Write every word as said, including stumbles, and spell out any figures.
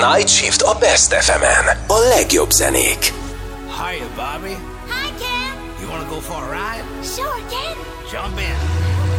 Night Shift a Best ef emen. A legjobb zenék. Hiya, Bobby. Hi, Ken. You wanna go for a ride? Sure, Ken. Jump in.